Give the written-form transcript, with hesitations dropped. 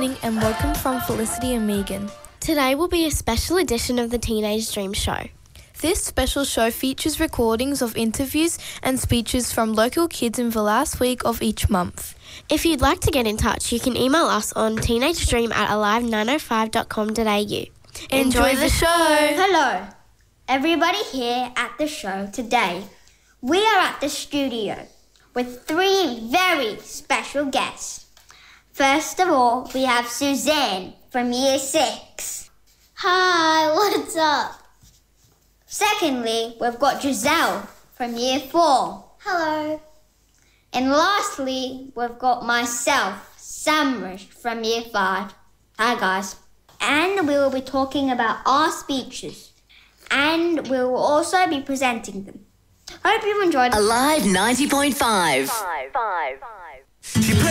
morning and welcome from Felicity and Megan. Today will be a special edition of the Teenage Dream Show. This special show features recordings of interviews and speeches from local kids in the last week of each month. If you'd like to get in touch, you can email us on teenagedream@alive905.com.au. Enjoy the show! Hello, everybody here at the show today. We are at the studio with 3 very special guests. First of all, we have Suzanne from Year 6. Hi, what's up? Secondly, we've got Giselle from Year 4. Hello. And lastly, we've got myself, Samrish from Year 5. Hi guys. And we will be talking about our speeches. And we will also be presenting them. Hope you enjoyed. Alive 90.5.